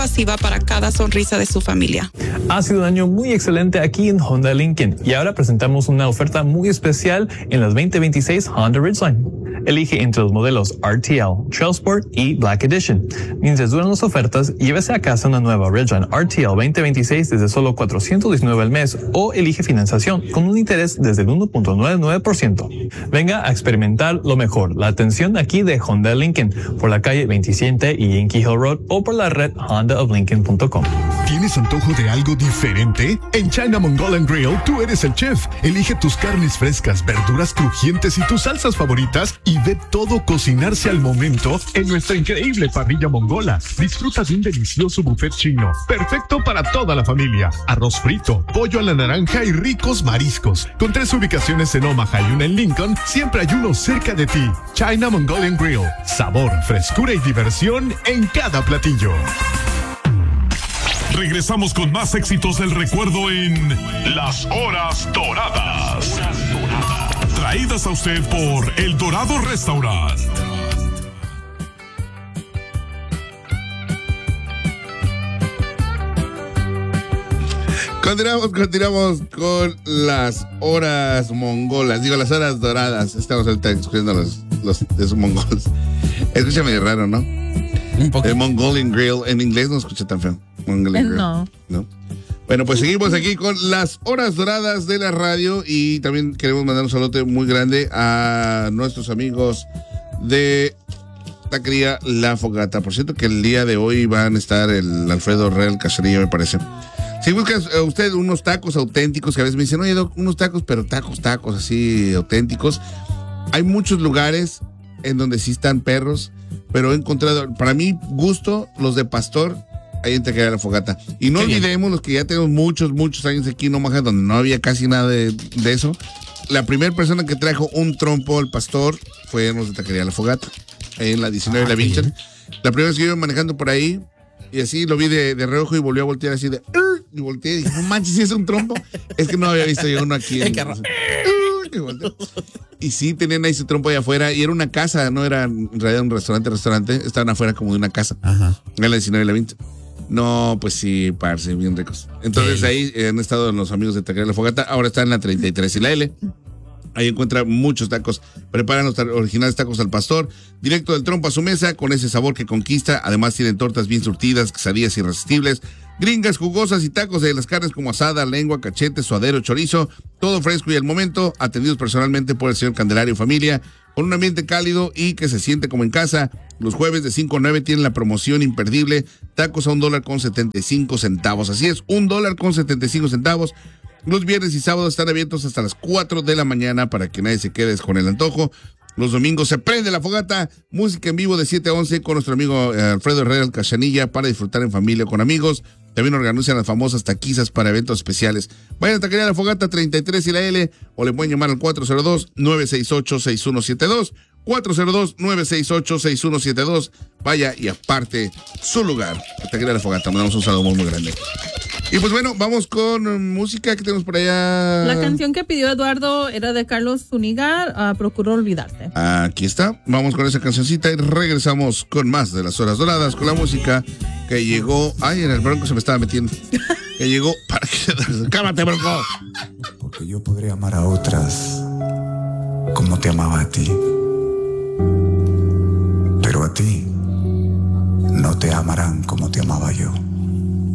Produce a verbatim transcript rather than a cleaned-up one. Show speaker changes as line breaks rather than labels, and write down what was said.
pasiva para cada sonrisa de su familia.
Ha sido un año muy excelente aquí en Honda Lincoln y ahora presentamos una oferta muy especial en las veinte veintiséis Honda Ridgeline. Elige entre los modelos R T L, Trail Sport y Black Edition. Mientras duran las ofertas, llévese a casa una nueva Ridgeline R T L veinte veintiséis desde solo cuatrocientos diecinueve al mes o elige financiación con un interés desde el uno punto noventa y nueve por ciento. Venga a experimentar lo mejor, la atención aquí de Honda Lincoln por la calle veintisiete y Yankee Hill Road o por la red honda of lincoln punto com.
¿Tienes antojo de algo diferente? En China Mongolian Grill, tú eres el chef. Elige tus carnes frescas, verduras crujientes y tus salsas favoritas y ve todo cocinarse al momento en nuestra increíble parrilla mongola. Disfruta de un delicioso buffet chino, perfecto para toda la familia. Arroz frito, pollo a la naranja y ricos mariscos. Con tres ubicaciones en Omaha y una en Lincoln, siempre hay uno cerca de ti. China Mongolian Grill. Sabor, frescura y diversión en cada platillo.
Regresamos con más éxitos del recuerdo en Las Horas Doradas. Traídas a usted por El Dorado Restaurant.
Continuamos, continuamos con las horas mongolas. Digo, las horas doradas. Estamos ahorita escuchando los, los de esos mongoles. Escucha medio raro, ¿no?
Un poco.
El Mongolian Grill. En inglés no escucha tan feo. Mongolian Grill.
No.
No. Bueno, pues seguimos aquí con las horas doradas de la radio y también queremos mandar un saludo muy grande a nuestros amigos de Taquería La Fogata. Por cierto que el día de hoy van a estar el Alfredo Real Cacería, me parece. Si buscas uh, usted unos tacos auténticos, que a veces me dicen, oye, Doc, unos tacos, pero tacos, tacos así auténticos. Hay muchos lugares en donde sí están perros, pero he encontrado, para mi gusto, los de pastor, ahí en Taquería La Fogata. Y no Qué olvidemos bien. Los que ya tenemos muchos, muchos años aquí en Omaha, donde no había casi nada de, de eso. La primera persona que trajo un trompo al pastor fue en los de Taquería La Fogata, ahí en la diecinueve de ah, la Vincent. La primera vez que iba manejando por ahí, y así lo vi de, de reojo y volvió a voltear así de... Y volteé y dije, no manches, ¿sí es un trompo? Es que no había visto yo uno aquí. En, carro. Y sí, tenían ahí su trompo allá afuera. Y era una casa, no era en realidad un restaurante, restaurante. Estaban afuera como de una casa. Ajá. En la diecinueve y la veinte. No, pues sí, parce, bien ricos. Entonces sí. Ahí han estado los amigos de Taquería La Fogata. Ahora están en la treinta y tres y la L. Ahí encuentra muchos tacos. Preparan los originales tacos al pastor, directo del trompo a su mesa, con ese sabor que conquista. Además tienen tortas bien surtidas, quesadillas irresistibles, gringas jugosas y tacos de las carnes como asada, lengua, cachete, suadero, chorizo. Todo fresco y al momento, atendidos personalmente por el señor Candelario Familia, con un ambiente cálido y que se siente como en casa. Los jueves de cinco a nueve tienen la promoción imperdible, tacos a un dólar con setenta y cinco centavos. Así es, un dólar con setenta y cinco centavos. Los viernes y sábados están abiertos hasta las cuatro de la mañana para que nadie se quede con el antojo. Los domingos se prende la fogata, música en vivo de siete a once con nuestro amigo eh, Alfredo Herrera Cachanilla para disfrutar en familia o con amigos. También organizan las famosas taquizas para eventos especiales. Vayan a Taquería La Fogata treinta y tres y la L o le pueden llamar al cuatro cero dos, nueve seis ocho, seis uno siete dos. cuatro cero dos, nueve seis ocho, seis uno siete dos. Vaya y aparte su lugar. Taquería La Fogata. Mandamos un saludo muy, muy grande. Y pues bueno, vamos con música que tenemos por allá.
La canción que pidió Eduardo era de Carlos Zúñiga, uh, Procuro Olvidarte.
Aquí está, vamos con esa cancioncita y regresamos con más de las horas doradas, con la música que llegó. Ay, en el bronco se me estaba metiendo. Que llegó para que... ¡Cámate, bronco!
Porque yo podría amar a otras como te amaba a ti. Pero a ti no te amarán como te amaba yo.